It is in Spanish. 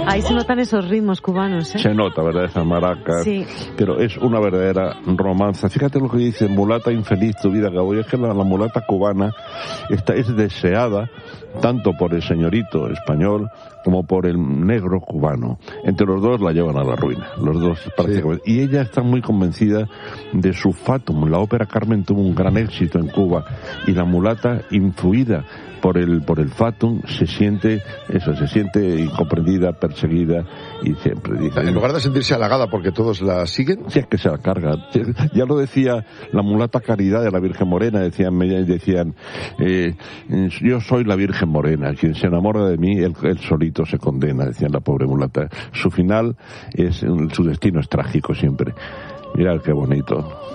Ahí se notan esos ritmos cubanos, ¿eh? Se nota, ¿verdad? Esas maracas. Sí. Pero es una verdadera romanza. Fíjate lo que dice, mulata infeliz tu vida, Gabo. Y es que la mulata cubana es deseada tanto por el señorito español como por el negro cubano. Entre los dos la llevan a la ruina, los dos prácticamente. Sí. Y ella está muy convencida de su fatum. La ópera Carmen tuvo un gran éxito en Cuba y la mulata, influida por el fatum, se siente incomprendida, perseguida, y siempre dice... En lugar de sentirse halagada porque todos la siguen... Sí, es que se la carga. Ya lo decía la mulata Caridad de la Virgen Morena, decían yo soy la Virgen Morena, quien se enamora de mí, él solito se condena, decían la pobre mulata. Su final su destino es trágico siempre. Mirad qué bonito.